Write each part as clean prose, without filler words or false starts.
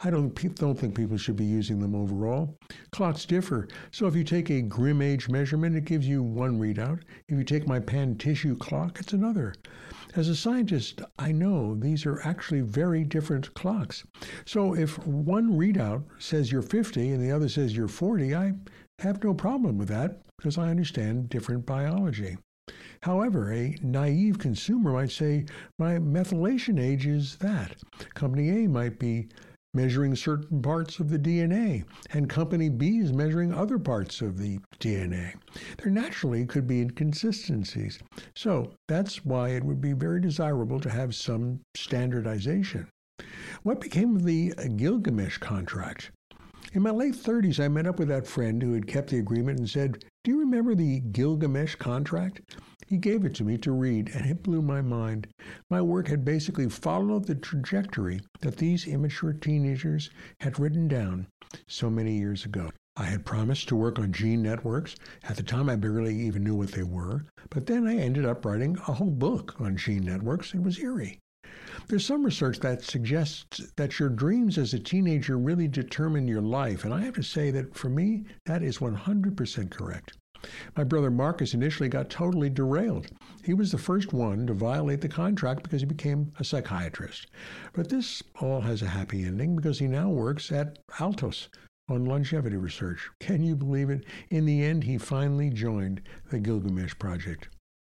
don't think people should be using them overall. Clocks differ. So if you take a Grim age measurement, it gives you one readout. If you take my pan tissue clock, it's another. As a scientist, I know these are actually very different clocks. So if one readout says you're 50 and the other says you're 40, I have no problem with that because I understand different biology. However, a naive consumer might say, my methylation age is that. Company A might be measuring certain parts of the DNA, and Company B is measuring other parts of the DNA. There naturally could be inconsistencies. So that's why it would be very desirable to have some standardization. What became of the Gilgamesh contract? In my late 30s, I met up with that friend who had kept the agreement and said, "Do you remember the Gilgamesh contract?" He gave it to me to read, and it blew my mind. My work had basically followed the trajectory that these immature teenagers had written down so many years ago. I had promised to work on gene networks. At the time, I barely even knew what they were. But then I ended up writing a whole book on gene networks. It was eerie. There's some research that suggests that your dreams as a teenager really determine your life, and I have to say that for me, that is 100% correct. My brother Marcus initially got totally derailed. He was the first one to violate the contract because he became a psychiatrist. But this all has a happy ending because he now works at Altos on longevity research. Can you believe it? In the end, he finally joined the Gilgamesh Project.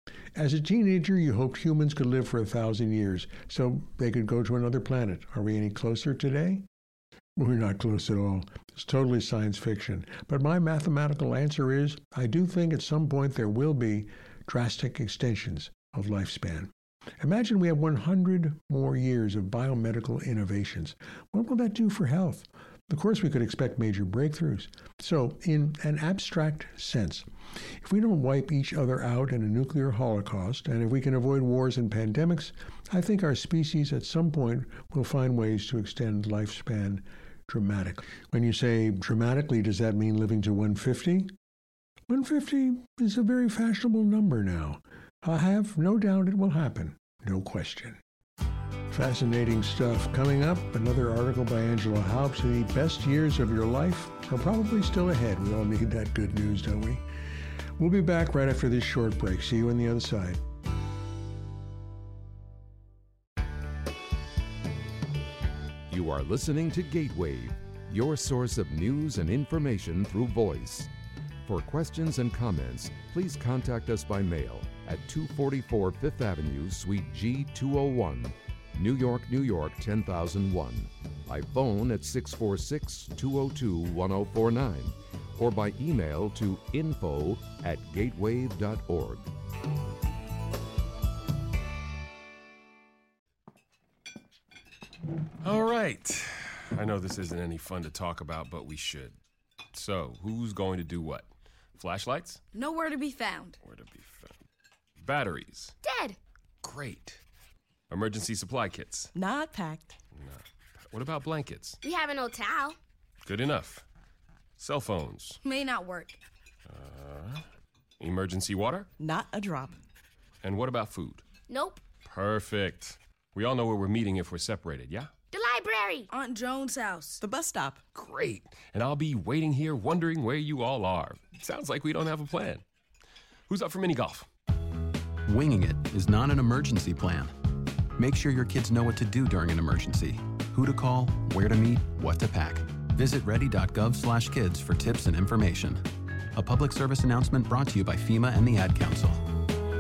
As a teenager, you hoped humans could live for 1,000 years so they could go to another planet. Are we any closer today? We're not close at all. It's totally science fiction. But my mathematical answer is, I do think at some point there will be drastic extensions of lifespan. Imagine we have 100 more years of biomedical innovations. What will that do for health? Of course, we could expect major breakthroughs. So, in an abstract sense, if we don't wipe each other out in a nuclear holocaust, and if we can avoid wars and pandemics, I think our species at some point will find ways to extend lifespan dramatically. When you say dramatically, does that mean living to 150? 150 is a very fashionable number now. I have no doubt it will happen. No question. Fascinating stuff. Coming up, another article by Angela Haupt. The best years of your life are probably still ahead. We all need that good news, don't we? We'll be back right after this short break. See you on the other side. You are listening to Gateway, your source of news and information through voice. For questions and comments, please contact us by mail at 244 Fifth Avenue, Suite G201, New York, New York 10001, by phone at 646-202-1049, or by email to info@gatewave.org. All right. I know this isn't any fun to talk about, but we should. So, who's going to do what? Flashlights? Nowhere to be found. Where to be found? Batteries? Dead. Great. Emergency supply kits? Not packed. No. What about blankets? We have an old towel. Good enough. Cell phones? May not work. Emergency water? Not a drop. And what about food? Nope. Perfect. We all know where we're meeting if we're separated, yeah? The library. Aunt Joan's house. The bus stop. Great. And I'll be waiting here wondering where you all are. Sounds like we don't have a plan. Who's up for mini golf? Winging it is not an emergency plan. Make sure your kids know what to do during an emergency. Who to call, where to meet, what to pack. Visit ready.gov/kids for tips and information. A public service announcement brought to you by FEMA and the Ad Council.